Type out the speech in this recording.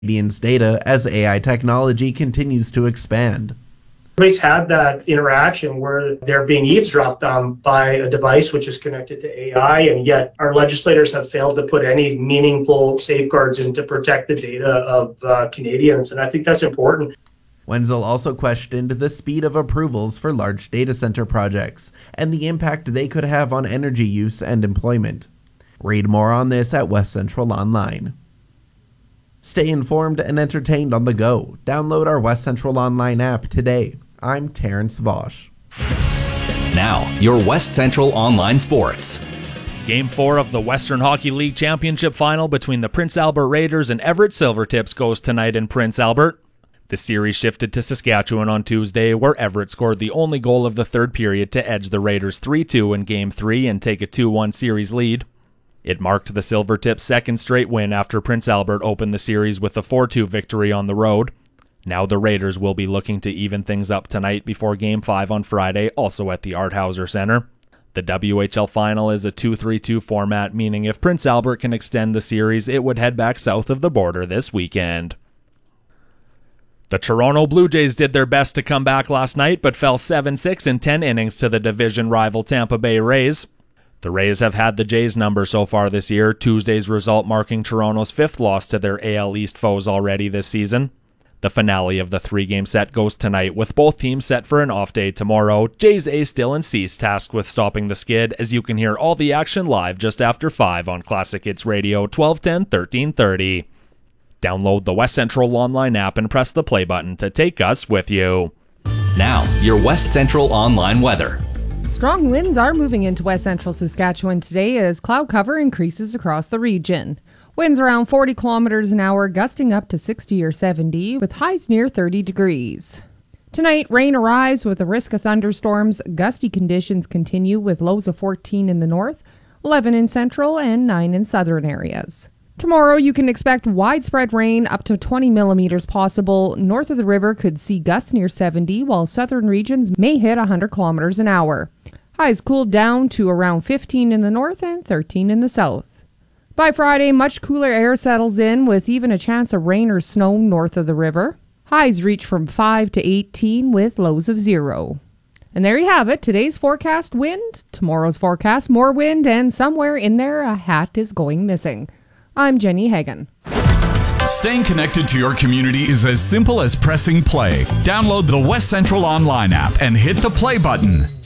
Canadians' data as AI technology continues to expand. Everybody's had that interaction where they're being eavesdropped on by a device which is connected to AI, and yet our legislators have failed to put any meaningful safeguards in to protect the data of Canadians, and I think that's important. Wenzel also questioned the speed of approvals for large data center projects and the impact they could have on energy use and employment. Read more on this at West Central Online. Stay informed and entertained on the go. Download our West Central Online app today. I'm Terrence Vosch. Now, your West Central Online Sports. Game 4 of the Western Hockey League Championship Final between the Prince Albert Raiders and Everett Silvertips goes tonight in Prince Albert. The series shifted to Saskatchewan on Tuesday, where Everett scored the only goal of the third period to edge the Raiders 3-2 in Game 3 and take a 2-1 series lead. It marked the Silvertips' second straight win after Prince Albert opened the series with a 4-2 victory on the road. Now the Raiders will be looking to even things up tonight before Game 5 on Friday, also at the Arthauser Center. The WHL final is a 2-3-2 format, meaning if Prince Albert can extend the series, it would head back south of the border this weekend. The Toronto Blue Jays did their best to come back last night, but fell 7-6 in 10 innings to the division rival Tampa Bay Rays. The Rays have had the Jays' number so far this year, Tuesday's result marking Toronto's fifth loss to their AL East foes already this season. The finale of the three-game set goes tonight, with both teams set for an off day tomorrow. Jays ace Dylan Cease tasked with stopping the skid, as you can hear all the action live just after 5 on Classic Hits Radio 1210 1330. Download the West Central Online app and press the play button to take us with you. Now, your West Central Online weather. Strong winds are moving into West Central Saskatchewan today as cloud cover increases across the region. Winds around 40 kilometers an hour, gusting up to 60 or 70, with highs near 30 degrees. Tonight, rain arrives with a risk of thunderstorms. Gusty conditions continue with lows of 14 in the north, 11 in central, and 9 in southern areas. Tomorrow, you can expect widespread rain up to 20 millimeters possible. North of the river could see gusts near 70, while southern regions may hit 100 kilometers an hour. Highs cooled down to around 15 in the north and 13 in the south. By Friday, much cooler air settles in with even a chance of rain or snow north of the river. Highs reach from 5 to 18 with lows of 0. And there you have it. Today's forecast wind, tomorrow's forecast more wind, and somewhere in there a hat is going missing. I'm Jenny Hagan. Staying connected to your community is as simple as pressing play. Download the West Central Online app and hit the play button.